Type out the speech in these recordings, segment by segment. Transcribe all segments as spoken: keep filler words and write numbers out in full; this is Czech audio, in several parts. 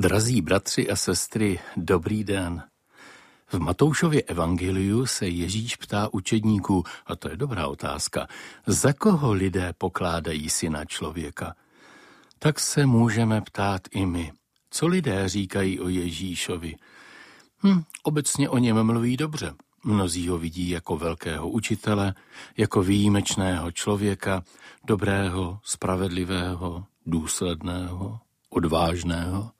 Drazí bratři a sestry, dobrý den. V Matoušově evangeliu se Ježíš ptá učedníků, a to je dobrá otázka, za koho lidé pokládají syna člověka? Tak se můžeme ptát i my. Co lidé říkají o Ježíšovi? Hm, obecně o něm mluví dobře. Mnozí ho vidí jako velkého učitele, jako výjimečného člověka, dobrého, spravedlivého, důsledného, odvážného.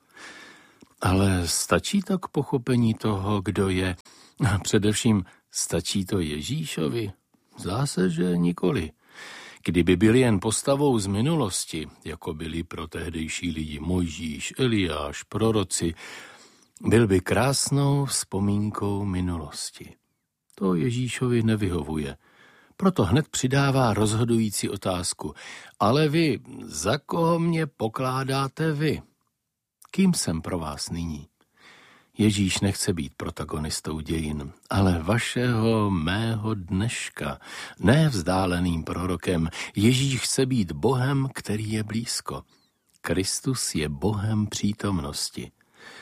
Ale stačí to k pochopení toho, kdo je? A především stačí to Ježíšovi? Zdá se, že nikoli. Kdyby byl jen postavou z minulosti, jako byli pro tehdejší lidi Mojžíš, Eliáš, proroci, byl by krásnou vzpomínkou minulosti. To Ježíšovi nevyhovuje. Proto hned přidává rozhodující otázku. Ale vy, za koho mě pokládáte vy? Kým jsem pro vás nyní? Ježíš nechce být protagonistou dějin, ale vašeho, mého dneška, ne vzdáleným prorokem. Ježíš chce být Bohem, který je blízko. Kristus je Bohem přítomnosti.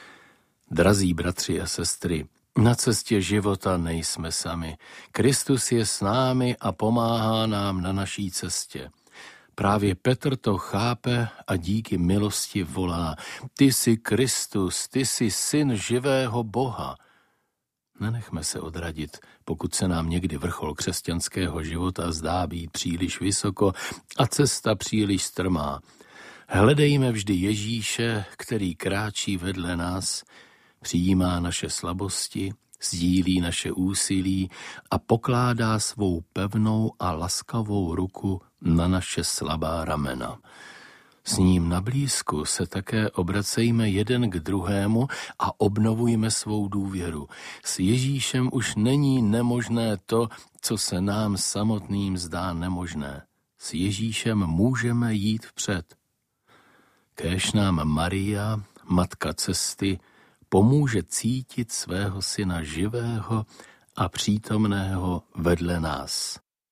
Drazí bratři a sestry, na cestě života nejsme sami. Kristus je s námi a pomáhá nám na naší cestě. Právě Petr to chápe a díky milosti volá. Ty jsi Kristus, ty jsi syn živého Boha. Nenechme se odradit, pokud se nám někdy vrchol křesťanského života zdá být příliš vysoko a cesta příliš strmá. Hledejme vždy Ježíše, který kráčí vedle nás, přijímá naše slabosti, sdílí naše úsilí a pokládá svou pevnou a laskavou ruku na naše slabá ramena. S ním na blízku se také obracejme jeden k druhému a obnovujme svou důvěru. S Ježíšem už není nemožné to, co se nám samotným zdá nemožné. S Ježíšem můžeme jít vpřed. Kéž nám Maria, matka cesty, pomůže cítit svého syna živého a přítomného vedle nás.